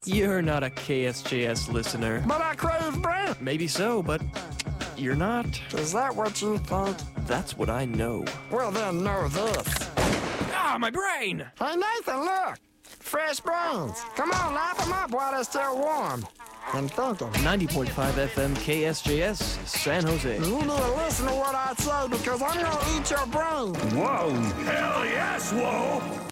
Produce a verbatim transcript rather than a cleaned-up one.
You're not a K S J S listener. But I crave brain. Maybe so, but you're not. Is that what you think? That's what I know. Well, then know this. Ah, my brain! Hey, Nathan, look. Fresh brains. Come on, lap them up while they're still warm. And thinking. ninety point five F M K S J S, San Jose. You need to listen to what I say because I'm going to eat your brain. Whoa! Hell yes, whoa!